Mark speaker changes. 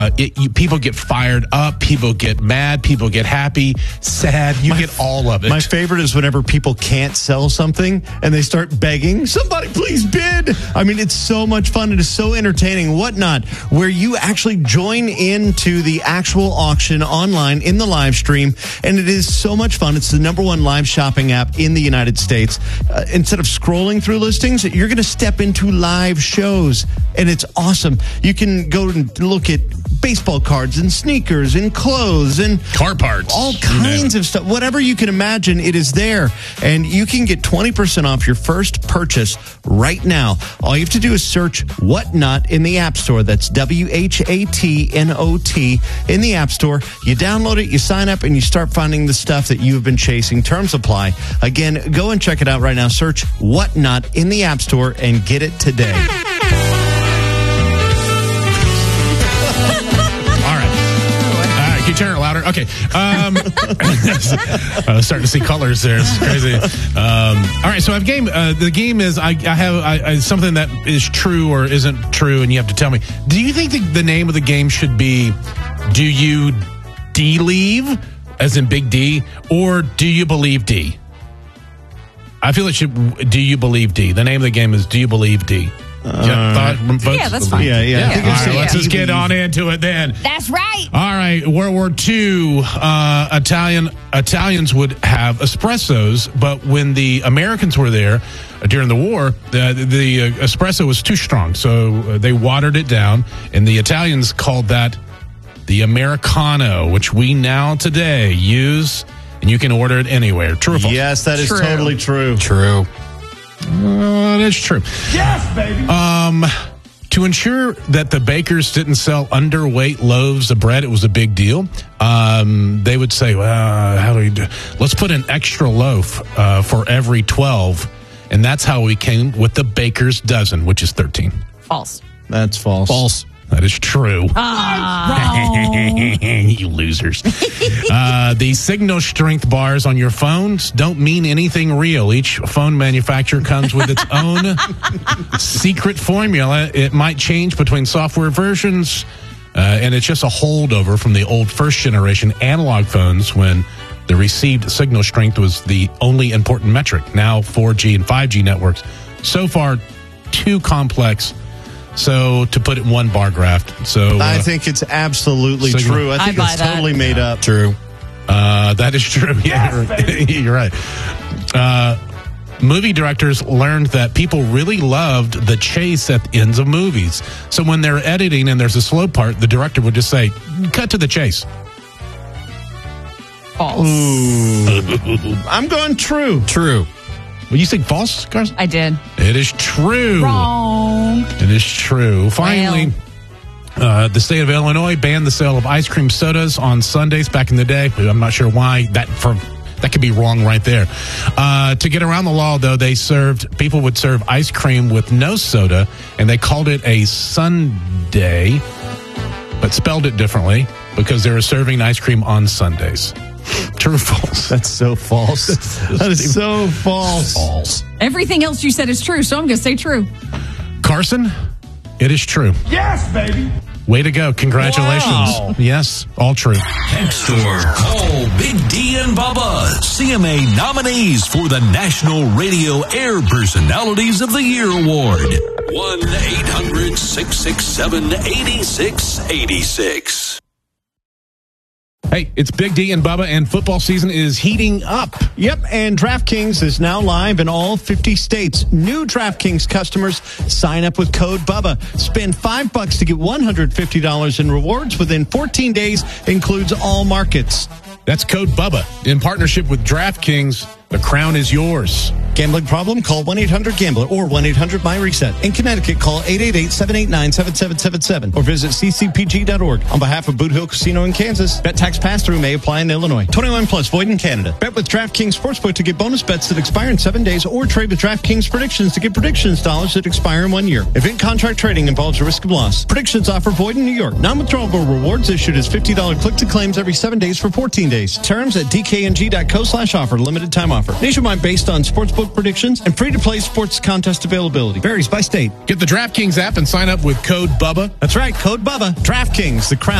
Speaker 1: People get fired up, people get mad, people get happy, sad. You get all of it.
Speaker 2: My favorite is whenever people can't sell something and they start begging, somebody please bid. I mean, it's so much fun. It is so entertaining. Whatnot, where you actually join into the actual auction online in the live stream. And it is so much fun. It's the #1 live shopping app in the United States. Instead of scrolling through listings, you're going to step into live shows. And it's awesome. You can go and look at baseball cards and sneakers and clothes and
Speaker 1: car parts,
Speaker 2: all kinds of stuff. Whatever you can imagine, it is there. And you can get 20% off your first purchase right now. All you have to do is search Whatnot in the App Store. That's WHATNOT in the App Store. You download it, you sign up, and you start finding the stuff that you've been chasing. Terms apply. Again, go and check it out right now. Search Whatnot in the App Store and get it today.
Speaker 1: Can you turn it louder? Okay. I was starting to see colors there. It's crazy. All right. So I have game. The game is I have something that is true or isn't true, and you have to tell me. Do you think the name of the game should be "Do you D-leave," as in Big D, or "Do you believe D"? I feel it should. Do you believe D? The name of the game is "Do you believe D"?
Speaker 3: Yeah, that's fine.
Speaker 2: Yeah.
Speaker 1: All right, let's just get on into it then.
Speaker 3: That's right.
Speaker 1: All right, World War II, Italians would have espressos, but when the Americans were there during the war, the espresso was too strong, so they watered it down, and the Italians called that the Americano, which we now today use, and you can order it anywhere. True or false?
Speaker 2: Yes, that is totally true.
Speaker 1: True. That's true.
Speaker 4: Yes, baby.
Speaker 1: To ensure that the bakers didn't sell underweight loaves of bread, it was a big deal. They would say, well, how do you do? Let's put an extra loaf for every 12. And that's how we came with the baker's dozen, which is 13.
Speaker 3: False.
Speaker 2: That's false.
Speaker 1: False. That is true. You losers. The signal strength bars on your phones don't mean anything real. Each phone manufacturer comes with its own secret formula. It might change between software versions, and it's just a holdover from the old first generation analog phones when the received signal strength was the only important metric. Now 4G and 5G networks, so far too complex. So to put it in one bar graph. So
Speaker 2: I think it's absolutely true. I think it's totally made up.
Speaker 1: True. That is true. Yeah, you're right. Movie directors learned that people really loved the chase at the ends of movies. So when they're editing and there's a slow part, the director would just say, cut to the chase.
Speaker 3: False.
Speaker 2: I'm going true.
Speaker 1: True. Will you say false, Carson?
Speaker 3: I did.
Speaker 1: It is true.
Speaker 3: Wrong.
Speaker 1: It is true. Finally, the state of Illinois banned the sale of ice cream sodas on Sundays back in the day. I'm not sure why. That could be wrong right there. To get around the law, though, people would serve ice cream with no soda, and they called it a sundae, but spelled it differently because they were serving ice cream on Sundays. True or false?
Speaker 2: That's so false. That is so false.
Speaker 1: False.
Speaker 3: Everything else you said is true, so I'm going to say true.
Speaker 1: Carson, it is true.
Speaker 4: Yes, baby.
Speaker 1: Way to go. Congratulations.
Speaker 2: Wow.
Speaker 1: Yes, all true.
Speaker 5: Pet Store. Call Big D and Bubba. CMA nominees for the National Radio Air Personalities of the Year Award. 1-800-667-8686.
Speaker 1: Hey, it's Big D and Bubba, and football season is heating up.
Speaker 2: Yep, and DraftKings is now live in all 50 states. New DraftKings customers sign up with code BUBBA. Spend $5 to get $150 in rewards within 14 days. Includes all markets.
Speaker 1: That's code BUBBA. In partnership with DraftKings, the crown is yours.
Speaker 2: Gambling problem? Call 1-800-GAMBLER or 1-800-MY-RESET. In Connecticut, call 888-789-7777 or visit ccpg.org. On behalf of Boot Hill Casino in Kansas, bet tax pass-through may apply in Illinois. 21 plus, void in Canada. Bet with DraftKings Sportsbook to get bonus bets that expire in 7 days or trade with DraftKings Predictions to get predictions dollars that expire in 1 year. Event contract trading involves a risk of loss. Predictions offer void in New York. Non-withdrawable rewards issued as $50 click-to-claims every 7 days for 14 days. Terms at dkng.co/offer. Limited time offer. offer. Nationwide based on sportsbook predictions and free-to-play sports contest availability. Varies by state.
Speaker 1: Get the DraftKings app and sign up with code BUBBA.
Speaker 2: That's right, code BUBBA. DraftKings, the crown